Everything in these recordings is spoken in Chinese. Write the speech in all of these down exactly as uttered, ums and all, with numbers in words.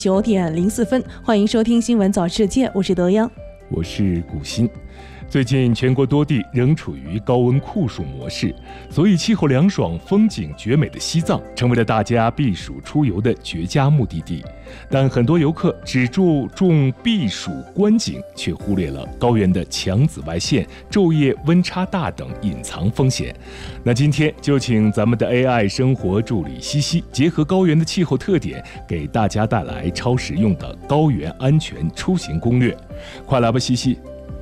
九点零四分，欢迎收听新闻早世界，我是德央， 我是古欣。最近全国多地仍处于高温酷暑模式，所以气候凉爽、风景绝美的西藏成为了大家避暑出游的绝佳目的地。但很多游客只注重避暑观景，却忽略了高原的强紫外线、昼夜温差大等隐藏风险。那今天就请咱们的 A I 生活助理西西，结合高原的气候特点，给大家带来超实用的高原安全出行攻略。快来吧，西西！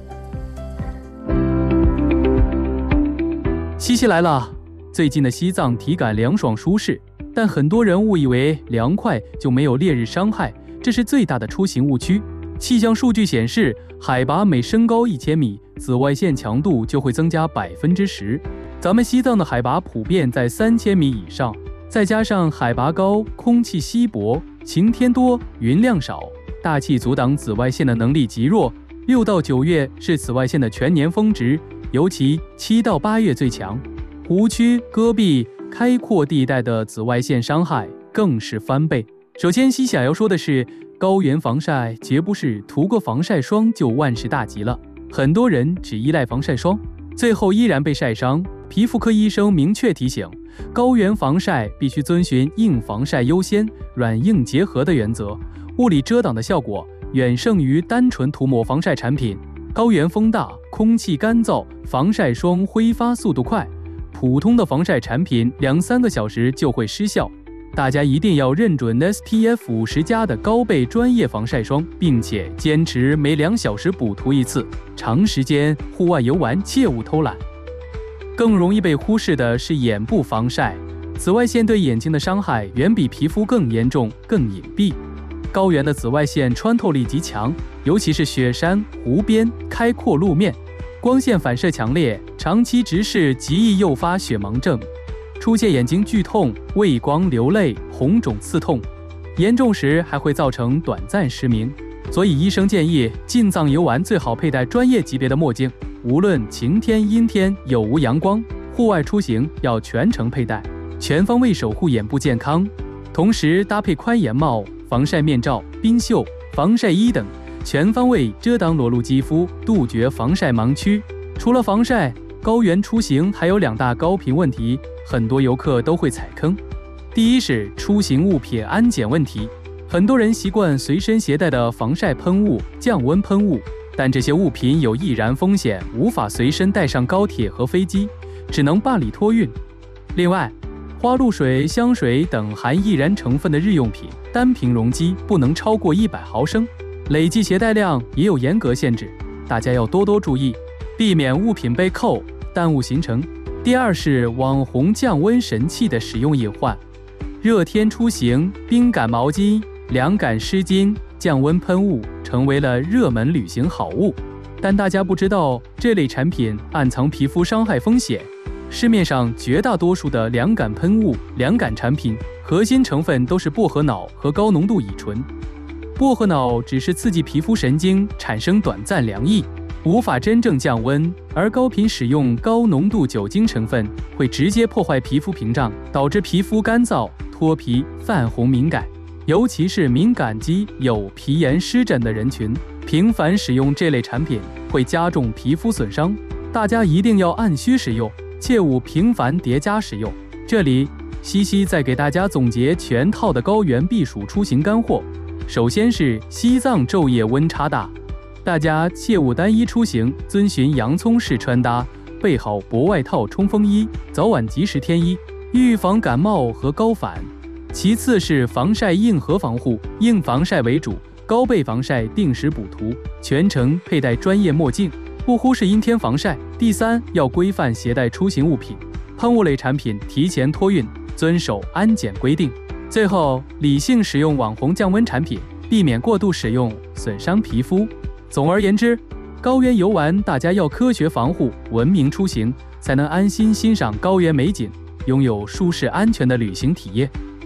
西西来了！最近的西藏体感凉爽舒适，但很多人误以为凉快就没有烈日伤害，这是最大的出行误区。气象数据显示，海拔每升高一千米，紫外线强度就会增加百分之十。咱们西藏的海拔普遍在三千米以上，再加上海拔高、空气稀薄、晴天多、云量少，大气阻挡紫外线的能力极弱。六到九月是紫外线的全年峰值，尤其七到八月最强。湖区、戈壁、开阔地带的紫外线伤害更是翻倍。首先，西想要说的是，高原防晒绝不是涂个防晒霜就万事大吉了。很多人只依赖防晒霜，最后依然被晒伤。皮肤科医生明确提醒，高原防晒必须遵循硬防晒优先、软硬结合的原则，物理遮挡的效果远胜于单纯涂抹防晒产品。高原风大，空气干燥，防晒霜挥发速度快，普通的防晒产品两三个小时就会失效。大家一定要认准 S P F 五十 加的高倍专业防晒霜，并且坚持每两小时补涂一次。长时间户外游玩切勿偷懒。更容易被忽视的是眼部防晒，紫外线对眼睛的伤害远比皮肤更严重、更隐蔽。高原的紫外线穿透力极强，尤其是雪山、湖边、开阔路面，光线反射强烈，长期直视极易诱发血盲症，出现眼睛剧痛、畏光流泪、红肿刺痛，严重时还会造成短暂失明。所以医生建议，进藏游玩最好佩戴专业级别的墨镜，无论晴天、阴天、有无阳光，户外出行要全程佩戴，全方位守护眼部健康。同时搭配宽檐帽、防晒面罩、冰袖、防晒衣等，全方位遮挡裸露肌肤，杜绝防晒盲区。除了防晒，高原出行还有两大高频问题，很多游客都会踩坑。第一是出行物品安检问题，很多人习惯随身携带的防晒喷雾、降温喷雾，但这些物品有易燃风险，无法随身带上高铁和飞机，只能办理托运。另外，花露水、香水等含易燃成分的日用品，单瓶容积不能超过一百毫升，累计携带量也有严格限制，大家要多多注意，避免物品被扣，耽误行程。第二是网红降温神器的使用隐患，热天出行，冰感毛巾、凉感湿巾、降温喷雾成为了热门旅行好物，但大家不知道这类产品暗藏皮肤伤害风险。市面上绝大多数的凉感喷雾、凉感产品，核心成分都是薄荷脑和高浓度乙醇。薄荷脑只是刺激皮肤神经，产生短暂凉意，无法真正降温，而高频使用高浓度酒精成分，会直接破坏皮肤屏障，导致皮肤干燥、脱皮、泛红敏感。尤其是敏感肌有皮炎湿疹的人群，频繁使用这类产品会加重皮肤损伤，大家一定要按需使用，切勿频繁叠加使用。这里西西再给大家总结全套的高原避暑出行干货。首先是西藏昼夜温差大，大家切勿单一出行，遵循洋葱式穿搭，备好薄外套、冲锋衣，早晚及时添衣，预防感冒和高反。其次是防晒硬核防护，硬防晒为主，高倍防晒，定时补涂，全程佩戴专业墨镜，不忽视阴天防晒。第三，要规范携带出行物品，喷雾类产品提前托运，遵守安检规定。最后，理性使用网红降温产品，避免过度使用，损伤皮肤。总而言之，高原游玩大家要科学防护，文明出行，才能安心欣赏高原美景，拥有舒适安全的旅行体验。